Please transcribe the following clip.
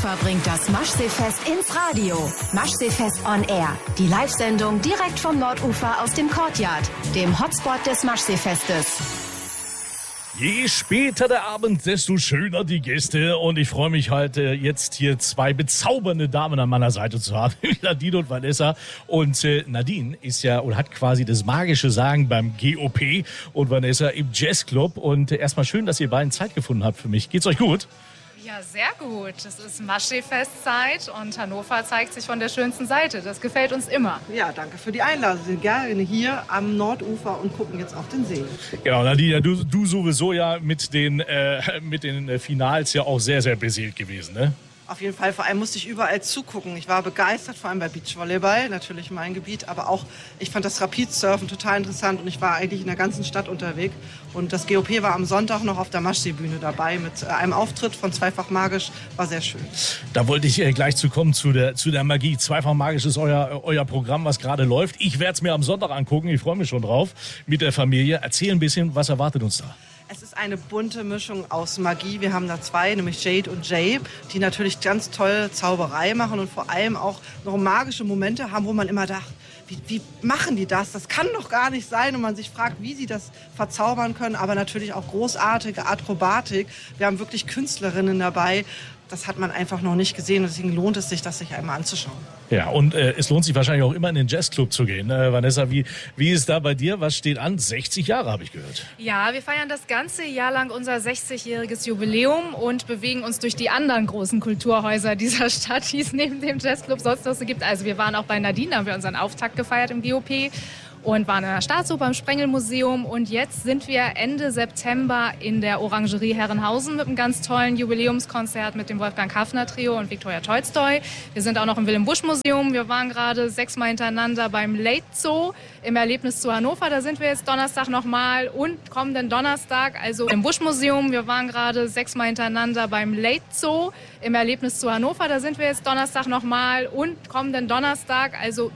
Hannover bringt das Maschseefest ins Radio. Maschseefest on Air. Die Live-Sendung direkt vom Nordufer aus dem Courtyard, dem Hotspot des Maschseefestes. Je später der Abend, desto schöner die Gäste. Und ich freue mich halt jetzt hier zwei bezaubernde Damen an meiner Seite zu haben. Nadine und Vanessa. Und Nadine ist ja oder hat quasi das magische Sagen beim GOP und Vanessa im Jazzclub. Und erstmal schön, dass ihr beiden Zeit gefunden habt für mich. Geht's euch gut? Ja, sehr gut. Es ist Maschseefestzeit und Hannover zeigt sich von der schönsten Seite. Das gefällt uns immer. Ja, danke für die Einladung. Wir sind gerne hier am Nordufer und gucken jetzt auf den See. Genau, Nadine, du sowieso ja mit den Finals ja auch sehr, sehr beseelt gewesen, ne? Auf jeden Fall, vor allem musste ich überall zugucken. Ich war begeistert, vor allem bei Beachvolleyball, natürlich mein Gebiet, aber auch, ich fand das Rapidsurfen total interessant und ich war eigentlich in der ganzen Stadt unterwegs. Und das GOP war am Sonntag noch auf der Maschseebühne dabei mit einem Auftritt von Zweifach Magisch, war sehr schön. Da wollte ich gleich zu kommen, zu der Magie. Zweifach Magisch ist euer Programm, was gerade läuft. Ich werde es mir am Sonntag angucken, ich freue mich schon drauf, mit der Familie. Erzähl ein bisschen, was erwartet uns da? Es ist eine bunte Mischung aus Magie. Wir haben da zwei, nämlich Jade und Jay, die natürlich ganz toll Zauberei machen und vor allem auch noch magische Momente haben, wo man immer dachte, wie machen die das? Das kann doch gar nicht sein. Und man sich fragt, wie sie das verzaubern können. Aber natürlich auch großartige Akrobatik. Wir haben wirklich Künstlerinnen dabei. Das hat man einfach noch nicht gesehen. Deswegen lohnt es sich, das sich einmal anzuschauen. Ja, und es lohnt sich wahrscheinlich auch immer in den Jazzclub zu gehen. Vanessa, wie ist da bei dir? Was steht an? 60 Jahre, habe ich gehört. Ja, wir feiern das ganze Jahr lang unser 60-jähriges Jubiläum und bewegen uns durch die anderen großen Kulturhäuser dieser Stadt, die es neben dem Jazzclub sonst noch so gibt. Also wir waren auch bei Nadine, da haben wir unseren Auftakt gefeiert im GOP. Und waren in der Staatsoper im Sprengelmuseum. Und jetzt sind wir Ende September in der Orangerie Herrenhausen mit einem ganz tollen Jubiläumskonzert mit dem Wolfgang Hafner Trio und Viktoria Tolstoi. Wir sind auch noch im Willem-Busch-Museum. Wir waren gerade 6-mal hintereinander beim Late Zoo im Erlebnis zu Hannover. Da sind wir jetzt Donnerstag nochmal und kommenden Donnerstag, also im Busch-Museum. Wir waren gerade 6-mal hintereinander beim Late Zoo im Erlebnis zu Hannover. Da sind wir jetzt Donnerstag nochmal und kommenden Donnerstag, also